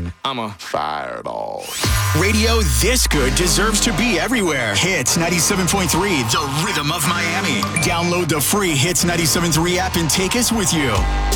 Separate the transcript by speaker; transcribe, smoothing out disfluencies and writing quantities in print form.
Speaker 1: I'm a fireball.
Speaker 2: Radio this good deserves to be everywhere. Hits 97.3, the rhythm of Miami. Download the free Hits 97.3 app and take us with you.